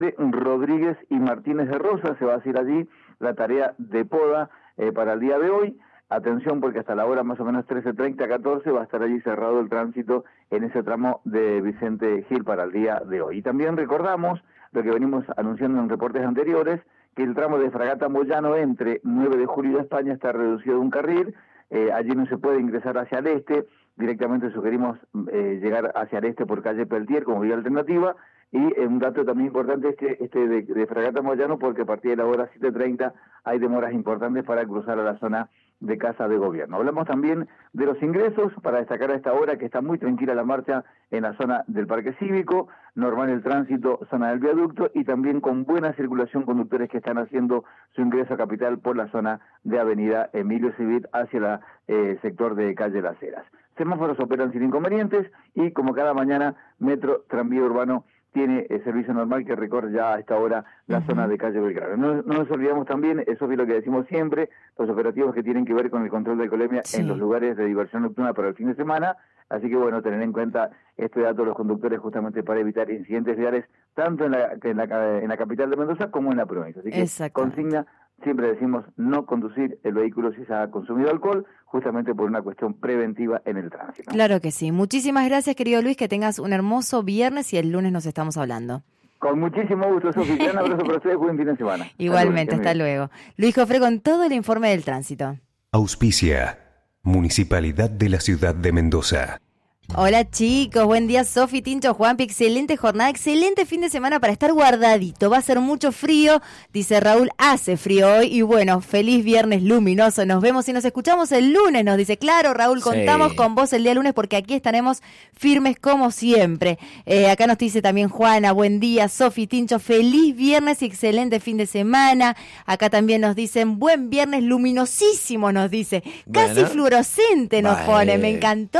de Rodríguez y Martínez de Rosa. Se va a hacer allí la tarea de poda para el día de hoy. Atención, porque hasta la hora más o menos 13:30, 14, va a estar allí cerrado el tránsito en ese tramo de Vicente Gil para el día de hoy. Y también recordamos lo que venimos anunciando en reportes anteriores, que el tramo de Fragata Moyano entre 9 de julio y España está reducido de un carril. Allí no se puede ingresar hacia el este. Directamente sugerimos llegar hacia el este por calle Peltier como vía alternativa. Y un dato también importante es que de Fragata Moyano, porque a partir de la hora 7:30 hay demoras importantes para cruzar a la zona de Casa de Gobierno. Hablamos también de los ingresos, para destacar a esta hora que está muy tranquila la marcha en la zona del Parque Cívico, normal el tránsito, zona del viaducto, y también con buena circulación conductores que están haciendo su ingreso a Capital por la zona de Avenida Emilio Civit hacia el sector de Calle Las Heras. Semáforos operan sin inconvenientes y, como cada mañana, Metro Tranvía Urbano tiene el servicio normal que recorre ya a esta hora la zona de Calle Belgrano. No nos olvidamos también, eso es lo que decimos siempre, los operativos que tienen que ver con el control de alcoholemia en los lugares de diversión nocturna para el fin de semana. Así que bueno, tener en cuenta este dato de los conductores justamente para evitar incidentes viales tanto en la capital de Mendoza como en la provincia. Así que consigna, siempre decimos no conducir el vehículo si se ha consumido alcohol, justamente por una cuestión preventiva en el tránsito. Claro que sí. Muchísimas gracias, querido Luis, que tengas un hermoso viernes y el lunes nos estamos hablando. Con muchísimo gusto, Sofi. Un abrazo para ustedes, buen fin de semana. Igualmente, hasta luego. Luis Jofré con todo el informe del tránsito. Auspicia Municipalidad de la Ciudad de Mendoza. Hola chicos, buen día Sofi, Tincho, Juanpi, excelente jornada, excelente fin de semana para estar guardadito, va a ser mucho frío, dice Raúl, hace frío hoy y bueno, feliz viernes luminoso, nos vemos y nos escuchamos el lunes, nos dice, claro Raúl, contamos con vos el día lunes porque aquí estaremos firmes como siempre. Acá nos dice también Juana, buen día Sofi, Tincho, feliz viernes y excelente fin de semana. Acá también nos dicen, buen viernes luminosísimo, nos dice, casi fluorescente nos pone, me encantó.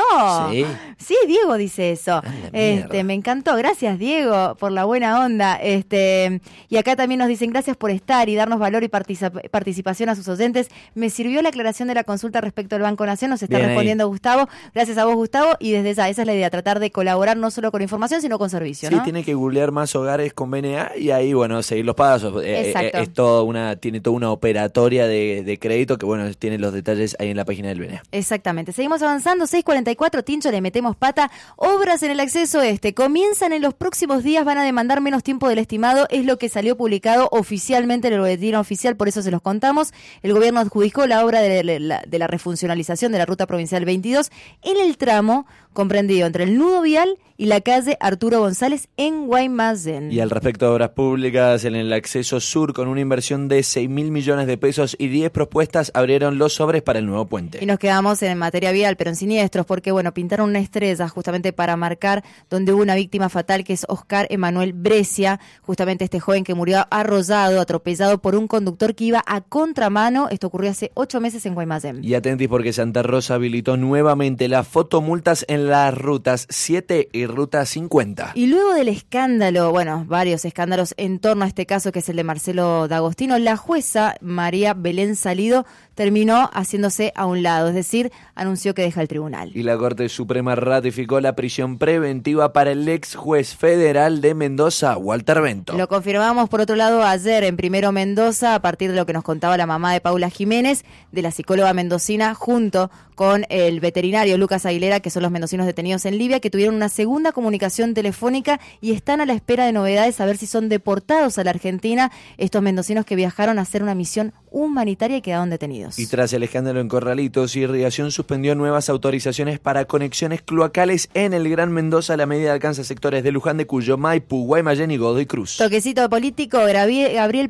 Sí, Diego dice eso. Me encantó. Gracias, Diego, por la buena onda. Y acá también nos dicen gracias por estar y darnos valor y participación a sus oyentes. Me sirvió la aclaración de la consulta respecto al Banco Nación. Nos está respondiendo Gustavo. Gracias a vos, Gustavo. Y desde esa es la idea, tratar de colaborar no solo con información, sino con servicio, ¿no? Sí, tiene que googlear más hogares con BNA y ahí, bueno, seguir los pasos. Tiene toda una operatoria de crédito que, bueno, tiene los detalles ahí en la página del BNA. Exactamente. Seguimos avanzando. 6:44, Tincho, le metemos pata. Obras en el acceso comienzan en los próximos días, van a demandar menos tiempo del estimado, es lo que salió publicado oficialmente en el boletín oficial, por eso se los contamos. El gobierno adjudicó la obra de la refuncionalización de la ruta provincial 22 en el tramo comprendido entre el nudo vial y la calle Arturo González en Guaymallén. Y al respecto de obras públicas, en el acceso sur, con una inversión de 6.000 millones de pesos y 10 propuestas, abrieron los sobres para el nuevo puente. Y nos quedamos en materia vial, pero en siniestros, porque bueno, pintaron una estrella justamente para marcar donde hubo una víctima fatal, que es Oscar Emanuel Brescia, justamente este joven que murió arrollado, atropellado por un conductor que iba a contramano. Esto ocurrió hace 8 meses en Guaymallén. Y atentis porque Santa Rosa habilitó nuevamente las fotomultas en las rutas 7 y ruta 50. Y luego del escándalo, bueno, varios escándalos en torno a este caso, que es el de Marcelo D'Agostino, la jueza María Belén Salido terminó haciéndose a un lado, es decir, anunció que deja el tribunal. Y la Corte Suprema ratificó la prisión preventiva para el ex juez federal de Mendoza, Walter Bento. Lo confirmamos, por otro lado, ayer en Primero Mendoza, a partir de lo que nos contaba la mamá de Paula Jiménez, de la psicóloga mendocina, junto con el veterinario Lucas Aguilera, que son los mendocinos detenidos en Libia, que tuvieron una segunda comunicación telefónica y están a la espera de novedades, a ver si son deportados a la Argentina, estos mendocinos que viajaron a hacer una misión humanitaria y quedaron detenidos. Y tras el escándalo en Corralitos, Irrigación suspendió nuevas autorizaciones para conexiones clocales en el Gran Mendoza. La medida alcanza sectores de Luján de Cuyo, Maipú, Guaymallén y Godoy Cruz. Toquecito político, Gabriel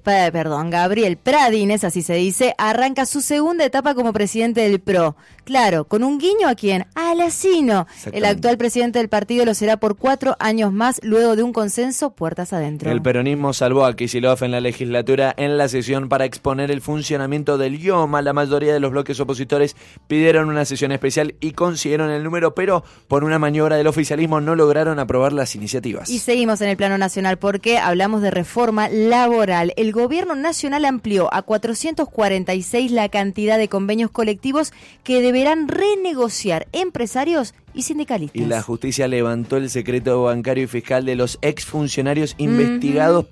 Pradines, así se dice, arranca su segunda etapa como presidente del PRO. Claro, con un guiño ¿a quién? A Lacino. El actual presidente del partido lo será por 4 años más, luego de un consenso puertas adentro. El peronismo salvó a Kicillof en la legislatura en la sesión para exponer el funcionamiento del idioma. La mayoría de los bloques opositores pidieron una sesión especial y consiguieron el número, pero por una maniobra del oficialismo no lograron aprobar las iniciativas. Y seguimos en el plano nacional porque hablamos de reforma laboral. El gobierno nacional amplió a 446 la cantidad de convenios colectivos que deberán renegociar empresarios y sindicalistas. Y la justicia levantó el secreto bancario y fiscal de los exfuncionarios investigados